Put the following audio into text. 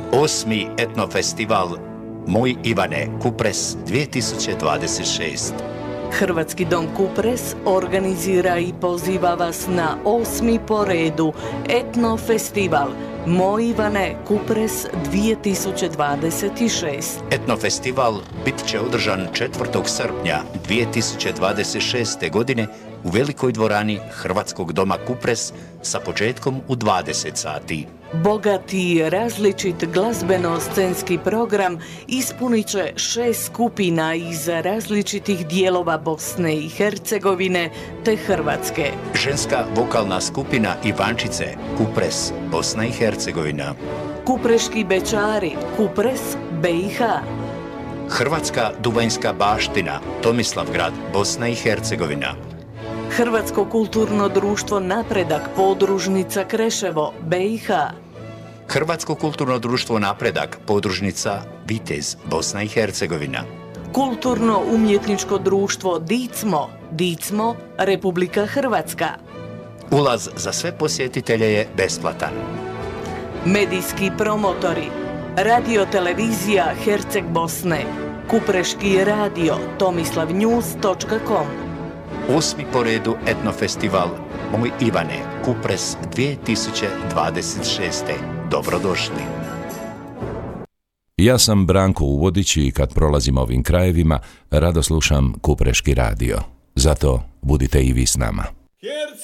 8. etnofestival Moj Ivane Kupres 2026. Hrvatski dom Kupres organizira i poziva vas na 8. po redu etnofestival Moj Ivane Kupres 2026. Etnofestival bit će održan 4. srpnja 2026. godine u velikoj dvorani Hrvatskog doma Kupres sa početkom u 20 sati. Bogati i različit glazbeno-scenski program ispunit će 6 skupina iz različitih dijelova Bosne i Hercegovine te Hrvatske. Ženska vokalna skupina Ivančice Kupres, Bosna i Hercegovina. Kupreški bečari Kupres, BiH. Hrvatska duvanjska baština Tomislavgrad, Bosna i Hercegovina. Hrvatsko kulturno društvo Napredak Podružnica Kreševo, BiH. Hrvatsko kulturno društvo Napredak Podružnica Vitez, Bosna i Hercegovina. Kulturno umjetničko društvo Dicmo, Republika Hrvatska. Ulaz za sve posjetitelje je besplatan. Medijski promotori Radio-televizija Herceg Bosne, Kupreški radio, tomislavnews.com. 8. po redu etnofestival Moj Ivane Kupres 2026. Dobrodošli. Ja sam Branko Uvodić i kad prolazim ovim krajevima, rado slušam Kupreški radio. Zato budite i vi s nama.